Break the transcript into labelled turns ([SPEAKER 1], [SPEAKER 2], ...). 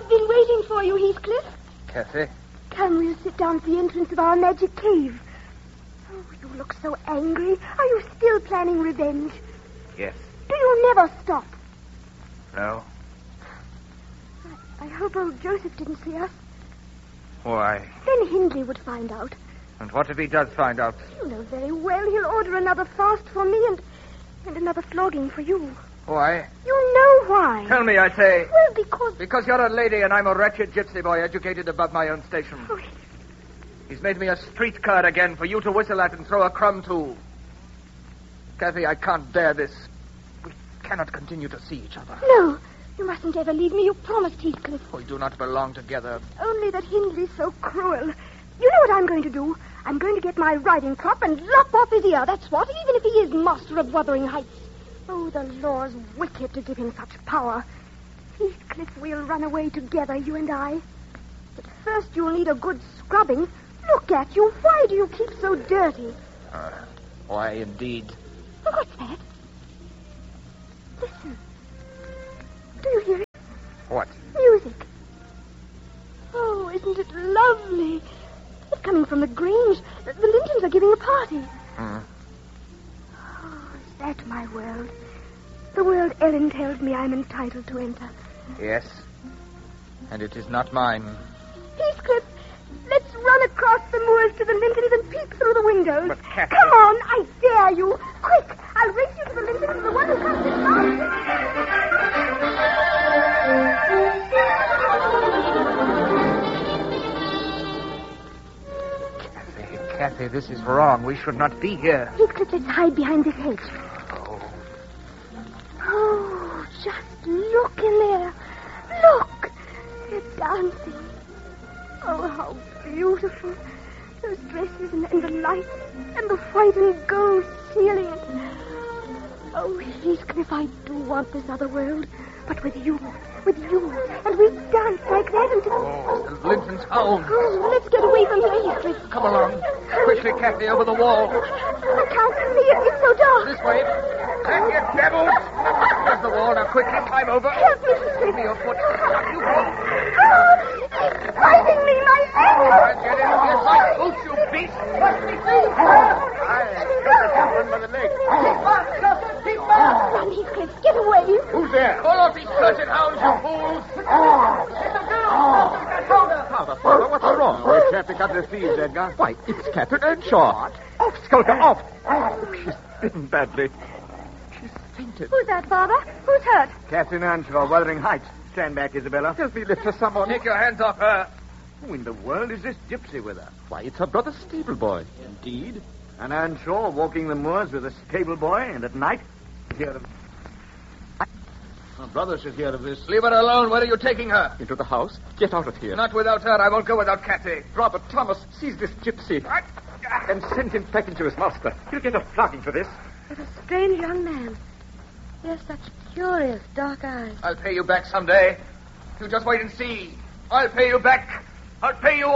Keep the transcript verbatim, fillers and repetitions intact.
[SPEAKER 1] I've been waiting for you, Heathcliff.
[SPEAKER 2] Kathy?
[SPEAKER 1] Come, we'll sit down at the entrance of our magic cave. Oh, you look so angry. Are you still planning revenge?
[SPEAKER 2] Yes.
[SPEAKER 1] Do you never stop?
[SPEAKER 2] No.
[SPEAKER 1] I, I hope old Joseph didn't see us.
[SPEAKER 2] Why?
[SPEAKER 1] Then Hindley would find out.
[SPEAKER 2] And what if he does find out?
[SPEAKER 1] You know very well he'll order another fast for me and, and another flogging for you.
[SPEAKER 2] Why?
[SPEAKER 1] You know why.
[SPEAKER 2] Tell me, I say.
[SPEAKER 1] Well, because...
[SPEAKER 2] Because you're a lady and I'm a wretched gypsy boy educated above my own station.
[SPEAKER 1] Oh,
[SPEAKER 2] He's made me a streetcar again for you to whistle at and throw a crumb to. Kathy, I can't bear this. We cannot continue to see each other.
[SPEAKER 1] no, you mustn't ever leave me. You promised, Heathcliff.
[SPEAKER 2] We do not belong together.
[SPEAKER 1] Only that Hindley's so cruel. You know what I'm going to do? I'm going to get my riding crop and lop off his ear. That's what, even if he is master of Wuthering Heights. Oh, the law's wicked to give him such power. Heathcliff, we'll run away together, you and I. But first you'll need a good scrubbing. Look at you. Why do you keep so dirty?
[SPEAKER 2] Uh, why, indeed.
[SPEAKER 1] Oh, what's that? Listen. Do you hear it?
[SPEAKER 2] What?
[SPEAKER 1] Music. Oh, isn't it lovely? It's coming from the Grange. The, the Lintons are giving a party.
[SPEAKER 2] Hmm.
[SPEAKER 1] Oh, is that my world? The world Ellen tells me I'm entitled to enter.
[SPEAKER 2] Yes. And it is not mine.
[SPEAKER 1] Heathcliff, let's run across the moors to the Lintons and peep through the windows.
[SPEAKER 2] But, Kathy...
[SPEAKER 1] Come on, I dare you. Quick, I'll race you to the Lintons and the one who comes in
[SPEAKER 2] Kathy, Kathy, this is wrong. We should not be here.
[SPEAKER 1] Heathcliff, let's hide behind this hedge.
[SPEAKER 2] Oh.
[SPEAKER 1] Oh, just look in there. Look. They're dancing. Oh, how beautiful. Those dresses and, and the lights and the white and gold ceiling. Oh, Heathcliff, I do want this other world. But with you, with you. And we dance like that until...
[SPEAKER 2] Oh, the Linton's home.
[SPEAKER 1] Oh, let's get away from here, Heathcliff.
[SPEAKER 2] Come along. Quickly, Kathy, over the wall.
[SPEAKER 1] I can't see it. It's so dark.
[SPEAKER 2] This way. Kathy, you devils. There's the wall. Now, quickly, climb over.
[SPEAKER 1] Help me, Heathcliff.
[SPEAKER 2] Give me your foot. Now, you go.
[SPEAKER 1] Oh, it's biting me, my leg.
[SPEAKER 2] I'll get in here by boot, you beast. Let me see. I got the gentleman by the leg. Keep back, Justin. Keep back.
[SPEAKER 1] Run, Heathcliff. Get away.
[SPEAKER 2] Who's there? Call off these cursed hounds, you fools.
[SPEAKER 3] Father, Father, what's wrong?
[SPEAKER 4] We're trapping up the thieves, Edgar.
[SPEAKER 3] Why, it's Catherine Earnshaw. Off, Skulker, off. Oh, she's bitten badly. She's fainted.
[SPEAKER 1] Who's that, Father? Who's hurt?
[SPEAKER 4] Catherine Earnshaw, Wuthering Heights. Stand back, Isabella.
[SPEAKER 3] Help me lift her, someone.
[SPEAKER 2] Take your hands off her.
[SPEAKER 4] Who in the world is this gypsy with her?
[SPEAKER 3] Why, it's her brother stable boy.
[SPEAKER 4] Indeed. And Earnshaw walking the moors with a stable boy, and at night, hear of... My brother should hear of this.
[SPEAKER 2] Leave her alone. Where are you taking her?
[SPEAKER 3] Into the house. Get out of here.
[SPEAKER 2] Not without her. I won't go without Kathy.
[SPEAKER 3] Robert Thomas, seize this gypsy.
[SPEAKER 2] What?
[SPEAKER 3] And send him back into his master. He'll get a flogging for this.
[SPEAKER 1] What a strange young man. He has such curious dark eyes.
[SPEAKER 2] I'll pay you back someday. You just wait and see. I'll pay you back. I'll pay you